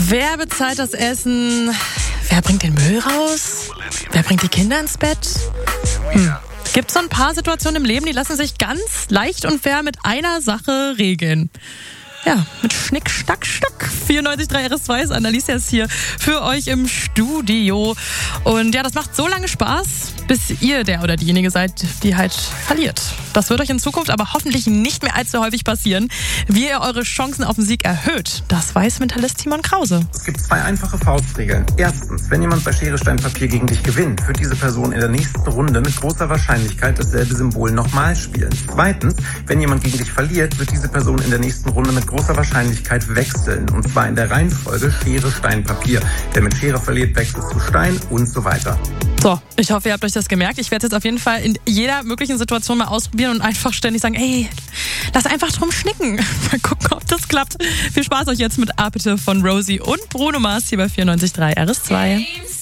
Wer bezahlt das Essen? Wer bringt den Müll raus? Wer bringt die Kinder ins Bett? Gibt es so ein paar Situationen im Leben, die lassen sich ganz leicht und fair mit einer Sache regeln. Ja, mit Schnick, Schnack, Schnuck. 94.3 RS2 ist Annalies jetzt hier für euch im Studio. Und ja, das macht so lange Spaß, bis ihr der oder diejenige seid, die halt verliert. Das wird euch in Zukunft aber hoffentlich nicht mehr allzu häufig passieren. Wie ihr eure Chancen auf den Sieg erhöht, das weiß Mentalist Timon Krause. Es gibt 2 einfache Faustregeln. Erstens, wenn jemand bei Schere, Stein, Papier gegen dich gewinnt, wird diese Person in der nächsten Runde mit großer Wahrscheinlichkeit dasselbe Symbol nochmal spielen. Zweitens, wenn jemand gegen dich verliert, wird diese Person in der nächsten Runde mit großer Wahrscheinlichkeit wechseln. Und zwar in der Reihenfolge Schere, Stein, Papier. Wer mit Schere verliert, wechselt zu Stein und so weiter. So, ich hoffe, ihr habt euch das gemerkt. Ich werde es jetzt auf jeden Fall in jeder möglichen Situation mal ausprobieren und einfach ständig sagen, ey, lass einfach drum schnicken. Mal gucken, ob das klappt. Viel Spaß euch jetzt mit Apete von Rosie und Bruno Mars hier bei 94.3 RS2.